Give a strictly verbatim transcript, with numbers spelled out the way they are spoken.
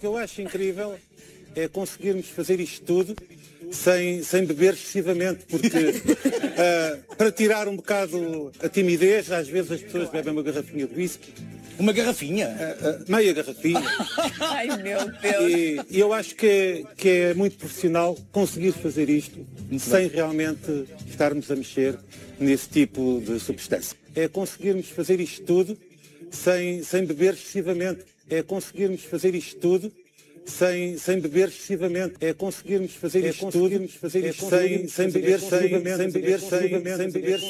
que eu acho incrível é conseguirmos fazer isto tudo sem, sem beber excessivamente, porque uh, para tirar um bocado a timidez, às vezes as pessoas bebem uma garrafinha de whisky. Uma garrafinha? Uh, uh, meia garrafinha. Ai, meu Deus. E, e eu acho que é, que é muito profissional conseguir fazer isto muito sem bem. realmente estarmos a mexer nesse tipo de substância. É conseguirmos fazer isto tudo sem, sem beber excessivamente. É conseguirmos fazer isto tudo sem, sem beber excessivamente. É conseguirmos fazer isto tudo fazer isto sem, sem beber excessivamente. Sem beber, sem, sem beber, sem